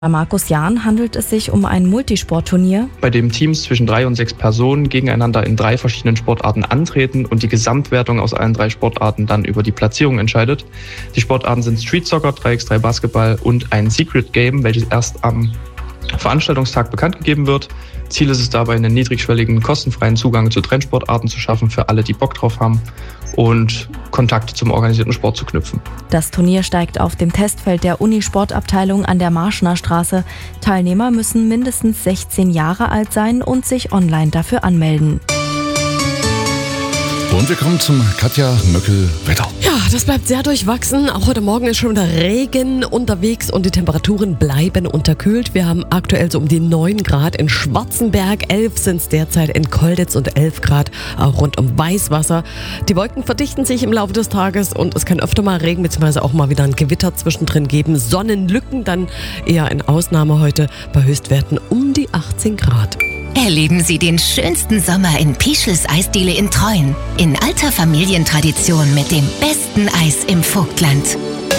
Bei Markus Jahn handelt es sich um ein Multisportturnier, bei dem Teams zwischen 3 und 6 Personen gegeneinander in 3 verschiedenen Sportarten antreten und die Gesamtwertung aus allen 3 Sportarten dann über die Platzierung entscheidet. Die Sportarten sind Street Soccer, 3x3 Basketball und ein Secret Game, welches erst am Veranstaltungstag bekannt gegeben wird. Ziel ist es dabei, einen niedrigschwelligen, kostenfreien Zugang zu Trendsportarten zu schaffen für alle, die Bock drauf haben und Kontakte zum organisierten Sport zu knüpfen. Das Turnier steigt auf dem Testfeld der Unisportabteilung an der Marschner Straße. Teilnehmer müssen mindestens 16 Jahre alt sein und sich online dafür anmelden. Und wir kommen zum Katja Möckel-Wetter. Ja, das bleibt sehr durchwachsen. Auch heute Morgen ist schon wieder Regen unterwegs und die Temperaturen bleiben unterkühlt. Wir haben aktuell so um die 9 Grad in Schwarzenberg, 11 sind es derzeit in Kolditz und 11 Grad auch rund um Weißwasser. Die Wolken verdichten sich im Laufe des Tages und es kann öfter mal Regen bzw. auch mal wieder ein Gewitter zwischendrin geben. Sonnenlücken dann eher in Ausnahme heute bei Höchstwerten um die 18 Grad. Erleben Sie den schönsten Sommer in Pischels Eisdiele in Treuen. In alter Familientradition mit dem besten Eis im Vogtland.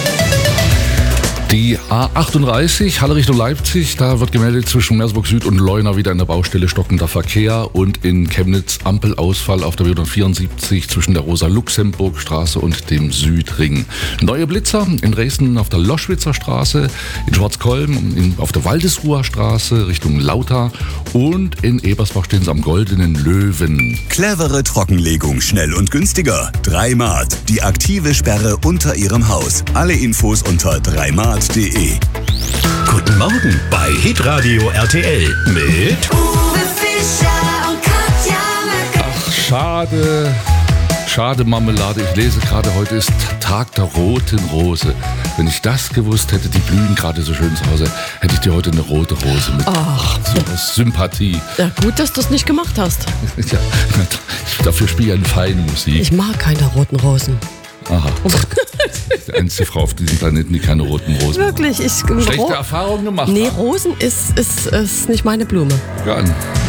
Die A38, Halle Richtung Leipzig, da wird gemeldet zwischen Merseburg Süd und Leuna wieder in der Baustelle stockender Verkehr und in Chemnitz Ampelausfall auf der B174 zwischen der Rosa-Luxemburg-Straße und dem Südring. Neue Blitzer in Dresden auf der Loschwitzer Straße, in Schwarzkolm auf der Waldesruher Straße Richtung Lauter und in Ebersbach stehen sie am Goldenen Löwen. Clevere Trockenlegung, schnell und günstiger. 3Mart, die aktive Sperre unter Ihrem Haus. Alle Infos unter 3mart.de. Guten Morgen bei Hitradio RTL mit Uwe Fischer und Katja Möckel. Ach, schade Marmelade. Ich lese gerade, heute ist Tag der roten Rose. Wenn ich das gewusst hätte, die blühen gerade so schön zu Hause, hätte ich dir heute eine rote Rose mit. Ach, so aus Sympathie. Ja, gut, dass du es nicht gemacht hast. Ja, dafür spiele ich eine feine Musik. Ich mag keine roten Rosen. Aha. Die einzige Frau auf diesem Planeten, die keine roten Rosen Wirklich, hat. Schlechte Erfahrungen gemacht. Nee, Rosen ist nicht meine Blume. Ja,